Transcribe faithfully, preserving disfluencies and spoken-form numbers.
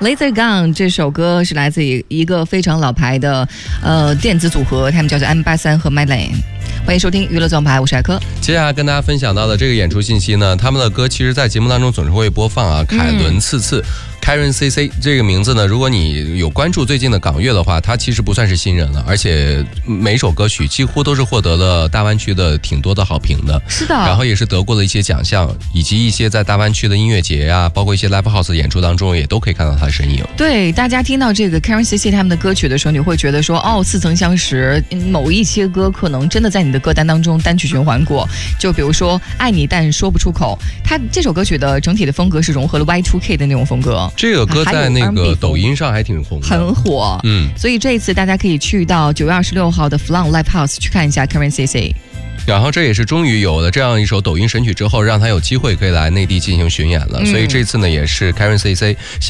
Laser Gun 这首歌是来自于一个非常老牌的呃电子组合，他们叫做 M 八三 和 Mylan。欢迎收听娱乐总排，我是艾科。 接下来跟大家分享到的这个演出信息呢，他们的歌其实在节目当中总是会播放啊。凯伦次次、嗯、Karen C C 这个名字呢，如果你有关注最近的港乐的话，他其实不算是新人了，而且每首歌曲几乎都是获得了大湾区的挺多的好评的。 是的， 然后也是得过了一些奖项，以及一些在大湾区的音乐节啊，包括一些 live house 的演出当中，也都可以看到他的身影。 对，大家听到这个 Karen C C 他们的歌曲的时候，你会觉得说，哦，似曾相识。某一些歌可能真的在你的歌单当中单曲循环过，就比如说《爱你但说不出口》，它这首歌曲的整体的风格是融合了 Y 二 K 的那种风格。 这个歌在那个抖音上还挺红的， 很火。嗯，所以这一次大家可以去到九月二十六号的 Flon Live House 去看一下 Karen C C。 然后这也是终于有了这样一首抖音神曲之后，让他有机会可以来内地进行巡演了。嗯、所以这次呢，也是 Karen C C